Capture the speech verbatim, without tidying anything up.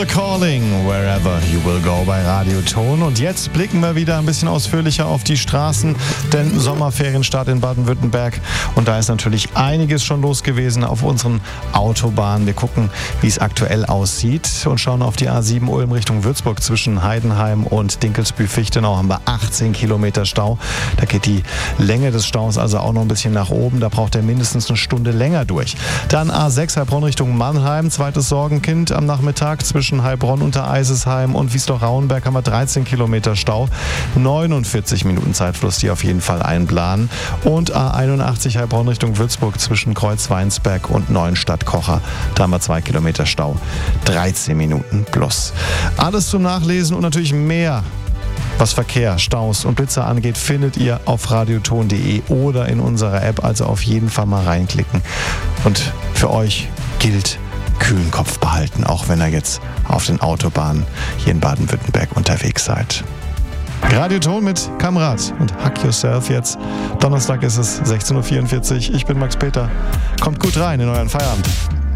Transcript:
The Calling, Wherever You Will Go bei Radioton. Und jetzt blicken wir wieder ein bisschen ausführlicher auf die Straßen, denn Sommerferienstart in Baden-Württemberg. Und da ist natürlich einiges schon los gewesen auf unseren Autobahnen. Wir gucken, wie es aktuell aussieht und schauen auf die A sieben Ulm Richtung Würzburg. Zwischen Heidenheim und Dinkelsbühl-Fichtenau haben wir achtzehn Kilometer Stau. Da geht die Länge des Staus also auch noch ein bisschen nach oben. Da braucht er mindestens eine Stunde länger durch. Dann A sechs Heilbronn Richtung Mannheim. Zweites Sorgenkind am Nachmittag zwischen Zwischen Heilbronn, Untereisesheim und Wiesloch-Rauenberg haben wir dreizehn Kilometer Stau. neunundvierzig Minuten Zeitfluss, die auf jeden Fall einplanen. Und A einundachtzig Heilbronn Richtung Würzburg zwischen Kreuzweinsberg und Neuenstadt-Kocher. Da haben wir zwei Kilometer Stau. dreizehn Minuten plus. Alles zum Nachlesen und natürlich mehr, was Verkehr, Staus und Blitzer angeht, findet ihr auf radioton punkt de oder in unserer App. Also auf jeden Fall mal reinklicken. Und für euch gilt: kühlen Kopf behalten, auch wenn ihr jetzt auf den Autobahnen hier in Baden-Württemberg unterwegs seid. Radioton mit Kamrat und Hack Yourself jetzt. Donnerstag ist es sechzehn Uhr vierundvierzig. Ich bin Max Peter. Kommt gut rein in euren Feierabend.